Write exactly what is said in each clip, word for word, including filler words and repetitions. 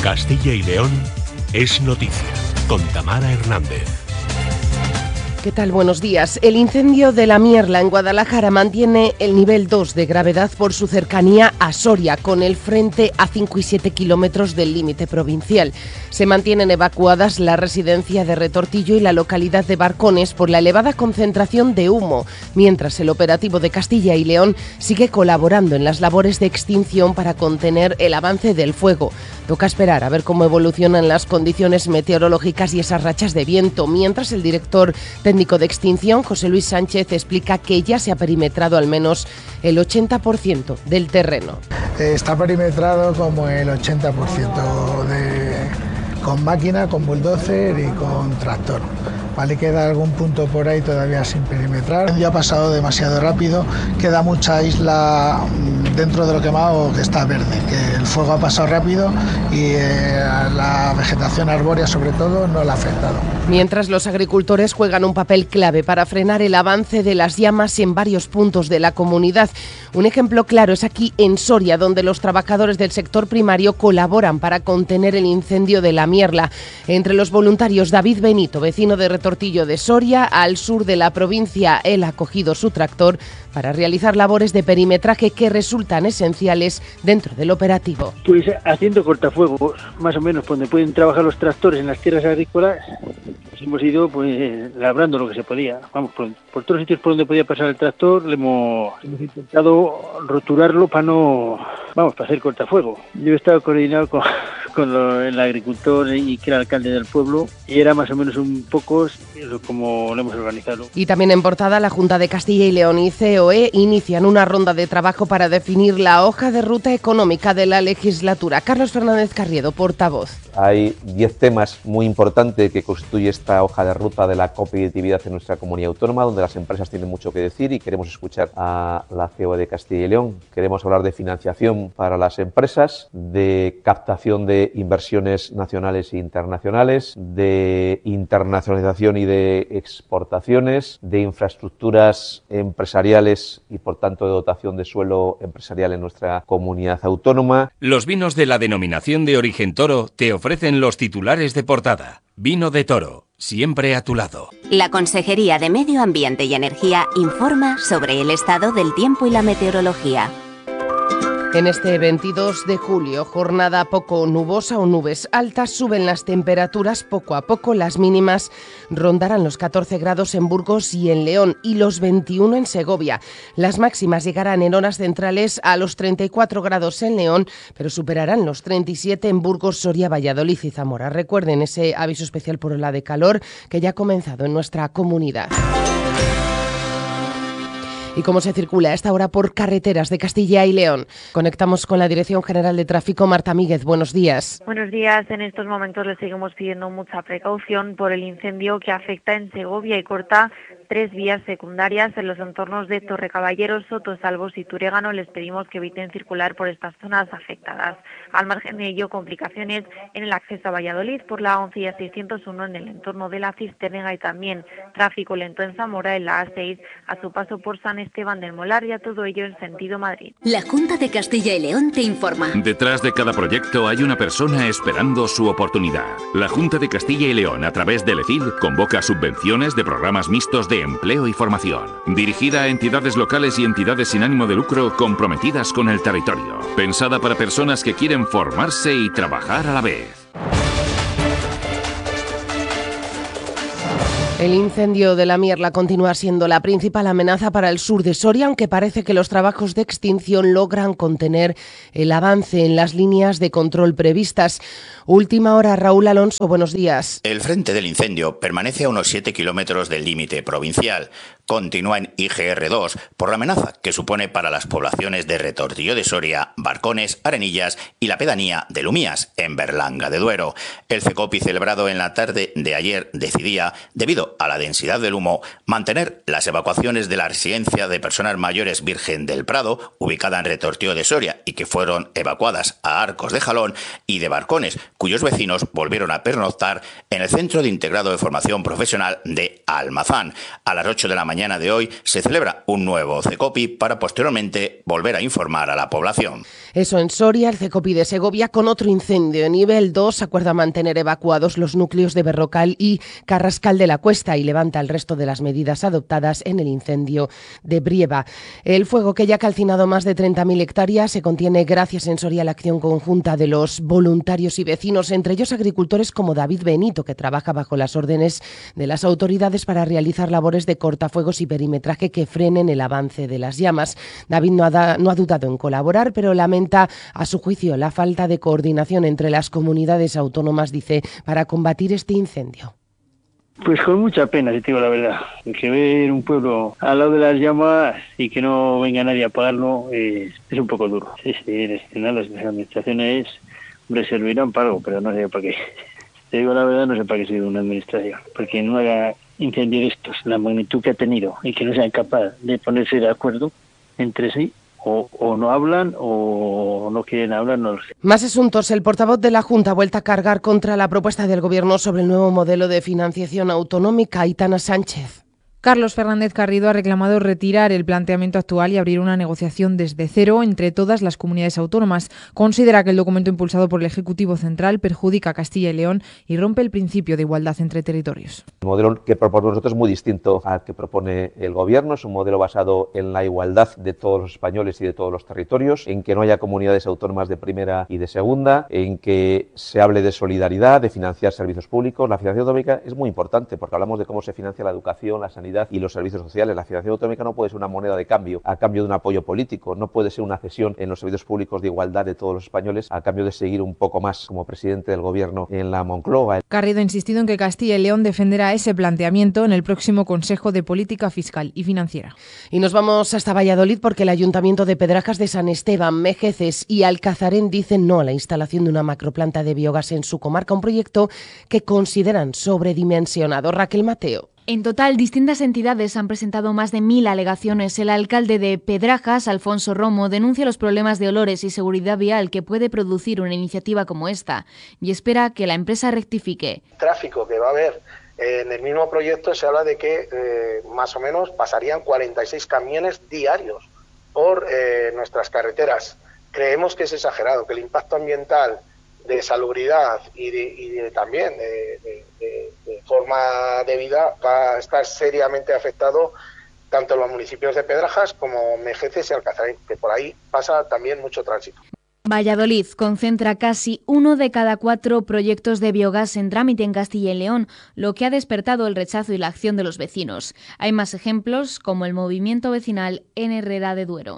Castilla y León es noticia, con Tamara Hernández. ¿Qué tal? Buenos días. El incendio de La Mierla en Guadalajara mantiene el nivel dos de gravedad por su cercanía a Soria, con el frente a cinco y siete kilómetros del límite provincial. Se mantienen evacuadas la residencia de Retortillo y la localidad de Barcones por la elevada concentración de humo, mientras el operativo de Castilla y León sigue colaborando en las labores de extinción para contener el avance del fuego. Toca esperar a ver cómo evolucionan las condiciones meteorológicas y esas rachas de viento, mientras el director técnico de extinción, José Luis Sánchez, explica que ya se ha perimetrado al menos el ochenta por ciento del terreno. Está perimetrado como el ochenta por ciento de, con máquina, con bulldozer y con tractor. Vale, queda algún punto por ahí todavía sin perimetrar. Ya ha pasado demasiado rápido, queda mucha isla dentro de lo quemado que está verde, que el fuego ha pasado rápido y eh, la vegetación arbórea sobre todo no la ha afectado. Mientras los agricultores juegan un papel clave para frenar el avance de las llamas en varios puntos de la comunidad. Un ejemplo claro es aquí en Soria, donde los trabajadores del sector primario colaboran para contener el incendio de La Mierla. Entre los voluntarios, David Benito, vecino de Retortillo de Soria, al sur de la provincia. Él ha cogido su tractor para realizar labores de perimetraje que resultan esenciales dentro del operativo. Pues haciendo cortafuegos, más o menos, donde pueden trabajar los tractores en las tierras agrícolas, pues hemos ido pues labrando lo que se podía. Vamos, por, por todos los sitios por donde podía pasar el tractor, le hemos, hemos intentado roturarlo para no, vamos, para hacer cortafuego. Yo he estado coordinado con, con lo, el agricultor y que era alcalde del pueblo, y era más o menos un poco como lo hemos organizado. Y también en portada, la Junta de Castilla y León y C O E inician una ronda de trabajo para definir la hoja de ruta económica de la legislatura. Carlos Fernández Carriedo, portavoz. Hay diez temas muy importantes que constituye esta hoja de ruta de la competitividad en nuestra comunidad autónoma, donde las empresas tienen mucho que decir y queremos escuchar a la C O E de Castilla y León. Queremos hablar de financiación para las empresas, de captación de inversiones nacionales e internacionales, de internacionalización y de exportaciones, de infraestructuras empresariales y por tanto de dotación de suelo empresarial en nuestra comunidad autónoma. Los vinos de la denominación de origen Toro te ofrecen los titulares de portada. Vino de Toro, siempre a tu lado. La Consejería de Medio Ambiente y Energía informa sobre el estado del tiempo y la meteorología. En este veintidós de julio, jornada poco nubosa o nubes altas, suben las temperaturas poco a poco. Las mínimas rondarán los catorce grados en Burgos y en León y los veintiuno en Segovia. Las máximas llegarán en horas centrales a los treinta y cuatro grados en León, pero superarán los treinta y siete en Burgos, Soria, Valladolid y Zamora. Recuerden ese aviso especial por ola de calor que ya ha comenzado en nuestra comunidad. ¿Y cómo se circula a esta hora por carreteras de Castilla y León? Conectamos con la Dirección General de Tráfico. Marta Míguez, buenos días. Buenos días. En estos momentos le seguimos pidiendo mucha precaución por el incendio que afecta en Segovia y corta tres vías secundarias en los entornos de Torrecaballeros, Sotosalvos y Turégano. Les pedimos que eviten circular por estas zonas afectadas. Al margen de ello, complicaciones en el acceso a Valladolid por la once y a seiscientos uno en el entorno de la Cisternega y también tráfico lento en Zamora en la A seis a su paso por San Esteban del Molar, y a todo ello en sentido Madrid. La Junta de Castilla y León te informa. Detrás de cada proyecto hay una persona esperando su oportunidad. La Junta de Castilla y León, a través del E C I L, convoca subvenciones de programas mixtos de empleo y formación, dirigida a entidades locales y entidades sin ánimo de lucro comprometidas con el territorio, pensada para personas que quieren formarse y trabajar a la vez. El incendio de La Mierla continúa siendo la principal amenaza para el sur de Soria, aunque parece que los trabajos de extinción logran contener el avance en las líneas de control previstas. Última hora, Raúl Alonso, buenos días. El frente del incendio permanece a unos siete kilómetros del límite provincial. Continúa en I G R dos por la amenaza que supone para las poblaciones de Retortillo de Soria, Barcones, Arenillas y la pedanía de Lumías, en Berlanga de Duero. El CECOPI, celebrado en la tarde de ayer, decidía, debido a la densidad del humo, mantener las evacuaciones de la residencia de personas mayores Virgen del Prado, ubicada en Retortillo de Soria y que fueron evacuadas a Arcos de Jalón, y de Barcones, cuyos vecinos volvieron a pernoctar en el Centro de Integrado de Formación Profesional de Almazán. A las ocho de la mañana de hoy se celebra un nuevo CECOPI para posteriormente volver a informar a la población. Eso en Soria, el CECOPI de Segovia, con otro incendio. En nivel dos acuerda mantener evacuados los núcleos de Berrocal y Carrascal de la Cuesta y levanta el resto de las medidas adoptadas en el incendio de Brieva. El fuego, que ya ha calcinado más de treinta mil hectáreas, se contiene gracias en Soria a la acción conjunta de los voluntarios y vecinos, entre ellos agricultores como David Benito, que trabaja bajo las órdenes de las autoridades para realizar labores de cortafuegos y perimetraje que frenen el avance de las llamas. David no ha, da, no ha dudado en colaborar, pero lamenta a su juicio la falta de coordinación entre las comunidades autónomas, dice, para combatir este incendio. Pues con mucha pena, si te digo la verdad, porque ver un pueblo al lado de las llamas y que no venga nadie a apagarlo eh, es un poco duro. Sí, sí, las administraciones, hombre, servirán para algo, pero no sé para qué. Te digo la verdad, no sé para qué sirve una administración, porque no haga incendios estos, la magnitud que ha tenido, y que no sean capaces de ponerse de acuerdo entre sí. O, o no hablan o no quieren hablar, no lo sé. Más asuntos. El portavoz de la Junta ha vuelto a cargar contra la propuesta del Gobierno sobre el nuevo modelo de financiación autonómica. Aitana Sánchez. Carlos Fernández Garrido ha reclamado retirar el planteamiento actual y abrir una negociación desde cero entre todas las comunidades autónomas. Considera que el documento impulsado por el Ejecutivo Central perjudica a Castilla y León y rompe el principio de igualdad entre territorios. El modelo que proponemos nosotros es muy distinto al que propone el Gobierno. Es un modelo basado en la igualdad de todos los españoles y de todos los territorios, en que no haya comunidades autónomas de primera y de segunda, en que se hable de solidaridad, de financiar servicios públicos. La financiación autonómica es muy importante porque hablamos de cómo se financia la educación, la sanidad y los servicios sociales. La financiación autonómica no puede ser una moneda de cambio a cambio de un apoyo político, no puede ser una cesión en los servicios públicos de igualdad de todos los españoles a cambio de seguir un poco más como presidente del Gobierno en la Moncloa. Garrido ha insistido en que Castilla y León defenderá ese planteamiento en el próximo Consejo de Política Fiscal y Financiera. Y nos vamos hasta Valladolid porque el Ayuntamiento de Pedrajas de San Esteban, Mejeces y Alcazarén dicen no a la instalación de una macroplanta de biogás en su comarca, un proyecto que consideran sobredimensionado. Raquel Mateo. En total, distintas entidades han presentado más de mil alegaciones. El alcalde de Pedrajas, Alfonso Romo, denuncia los problemas de olores y seguridad vial que puede producir una iniciativa como esta y espera que la empresa rectifique. El tráfico que va a haber en el mismo proyecto se habla de que eh, más o menos pasarían cuarenta y seis camiones diarios por eh, nuestras carreteras. Creemos que es exagerado, que el impacto ambiental de salubridad y, de, y de, también de, de, de, de forma de vida va a estar seriamente afectado tanto en los municipios de Pedrajas como Mejeces y Alcazarén, que por ahí pasa también mucho tránsito. Valladolid concentra casi uno de cada cuatro proyectos de biogás en trámite en Castilla y León, lo que ha despertado el rechazo y la acción de los vecinos. Hay más ejemplos, como el movimiento vecinal en Herrera de Duero.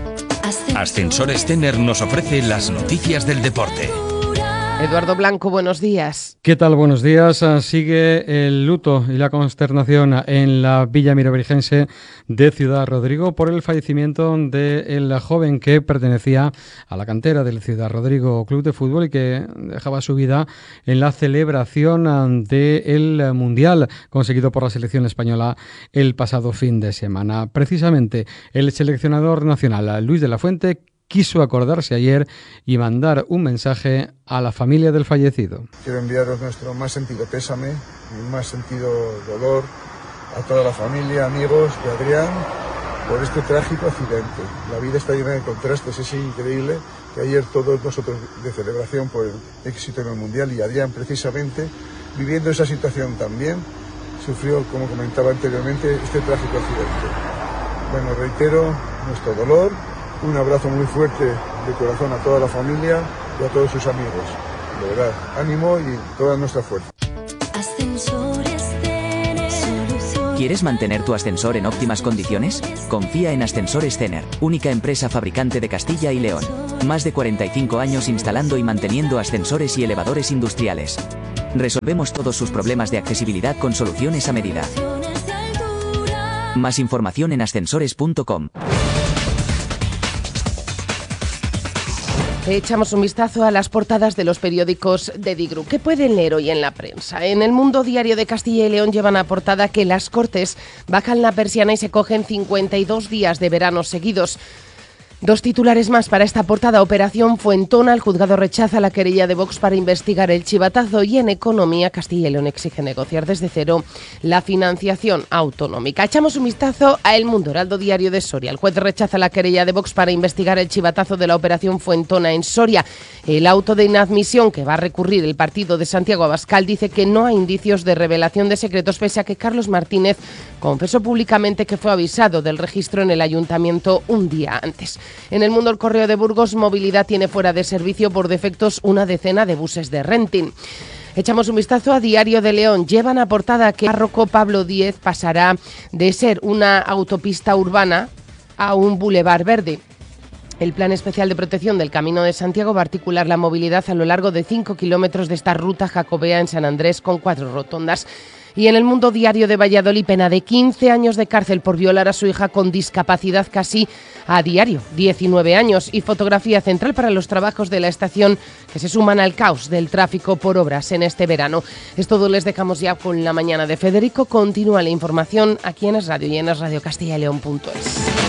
Ascensores Tener nos ofrece las noticias del deporte. Eduardo Blanco, buenos días. ¿Qué tal? Buenos días. Sigue el luto y la consternación en la Villa Mirobregense de Ciudad Rodrigo por el fallecimiento del joven que pertenecía a la cantera del Ciudad Rodrigo Club de Fútbol y que dejaba su vida en la celebración del Mundial conseguido por la selección española el pasado fin de semana. Precisamente el seleccionador nacional, Luis de la Fuente, quiso acordarse ayer y mandar un mensaje a la familia del fallecido. Quiero enviaros nuestro más sentido pésame, mi más sentido dolor a toda la familia, amigos de Adrián, por este trágico accidente. La vida está llena de contrastes, es increíble que ayer todos nosotros de celebración por el éxito en el Mundial y Adrián precisamente viviendo esa situación también sufrió, como comentaba anteriormente, este trágico accidente. Bueno, reitero nuestro dolor. Un abrazo muy fuerte de corazón a toda la familia y a todos sus amigos. De verdad, ánimo y toda nuestra fuerza. ¿Quieres mantener tu ascensor en óptimas condiciones? Confía en Ascensores Tener, única empresa fabricante de Castilla y León. Más de cuarenta y cinco años instalando y manteniendo ascensores y elevadores industriales. Resolvemos todos sus problemas de accesibilidad con soluciones a medida. Más información en ascensores punto com. Echamos un vistazo a las portadas de los periódicos de Digru. ¿Qué pueden leer hoy en la prensa? En el Mundo Diario de Castilla y León llevan a portada que las Cortes bajan la persiana y se cogen cincuenta y dos días de verano seguidos. Dos titulares más para esta portada. Operación Fuentona. El juzgado rechaza la querella de Vox para investigar el chivatazo. Y en economía, Castilla y León exige negociar desde cero la financiación autonómica. Echamos un vistazo a El Mundo, Heraldo Diario de Soria. El juez rechaza la querella de Vox para investigar el chivatazo de la Operación Fuentona en Soria. El auto de inadmisión que va a recurrir el partido de Santiago Abascal dice que no hay indicios de revelación de secretos, pese a que Carlos Martínez confesó públicamente que fue avisado del registro en el ayuntamiento un día antes. En El Mundo, El Correo de Burgos, Movilidad tiene fuera de servicio por defectos una decena de buses de renting. Echamos un vistazo a Diario de León. Llevan a portada que Párroco Pablo Díez pasará de ser una autopista urbana a un bulevar verde. El Plan Especial de Protección del Camino de Santiago va a articular la movilidad a lo largo de cinco kilómetros de esta ruta jacobea en San Andrés con cuatro rotondas. Y en El Mundo, Diario de Valladolid, pena de quince años de cárcel por violar a su hija con discapacidad casi a diario, diecinueve años, y fotografía central para los trabajos de la estación que se suman al caos del tráfico por obras en este verano. Es todo, les dejamos ya con la mañana de Federico. Continúa la información aquí en Es Radio y en es radio castilla y león punto es.